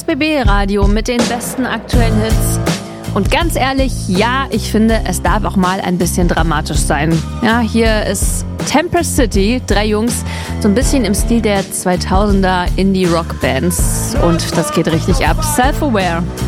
RSBB Radio mit den besten aktuellen Hits. Und ganz ehrlich, ja, ich finde, es darf auch mal ein bisschen dramatisch sein. Ja, hier ist Temple City, 3 Jungs, so ein bisschen im Stil der 2000er Indie-Rock-Bands. Und das geht richtig ab. Self-Aware.